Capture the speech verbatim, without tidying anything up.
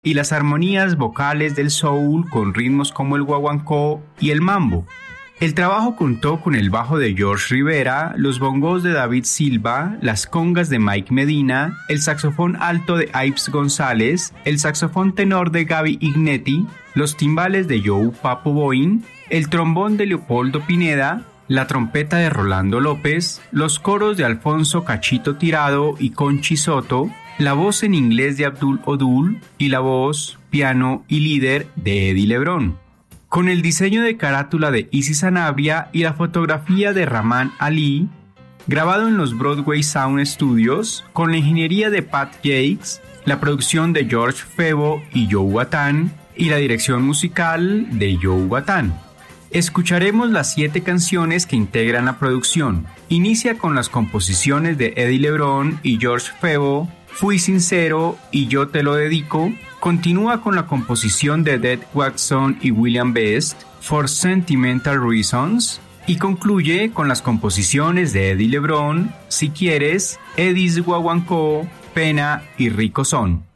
y las armonías vocales del soul con ritmos como el guaguancó y el mambo. El trabajo contó con el bajo de George Rivera, los bongos de David Silva, las congas de Mike Medina, el saxofón alto de Ives González, el saxofón tenor de Gaby Ignetti, los timbales de Joe Papo Boin, el trombón de Leopoldo Pineda, la trompeta de Rolando López, los coros de Alfonso Cachito Tirado y Conchi Soto, la voz en inglés de Abdul Odul y la voz, piano y líder de Eddie Lebrón. Con el diseño de carátula de Izzy Sanabria y la fotografía de Rahman Ali, grabado en los Broadway Sound Studios, con la ingeniería de Pat Jakes, la producción de George Febo y Joe Watan y la dirección musical de Joe Watan. Escucharemos las siete canciones que integran la producción. Inicia con las composiciones de Eddie Lebrón y George Febo, Fui Sincero y Yo Te Lo Dedico. Continúa con la composición de Dead Watson y William Best, For Sentimental Reasons, y concluye con las composiciones de Eddie Lebrón, Si Quieres, Eddie's Guaguancó, Pena y Rico Son.